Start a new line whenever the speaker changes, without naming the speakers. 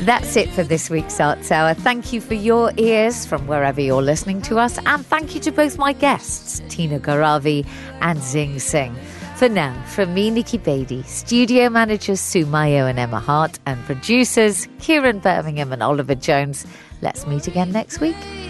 That's it for this week's Arts Hour. Thank you for your ears from wherever you're listening to us. And thank you to both my guests, Tina Garavi and Zing Singh. For now, from me, Nikki Beattie, studio managers Sue Mayo and Emma Hart, and producers Kieran Birmingham and Oliver Jones, let's meet again next week.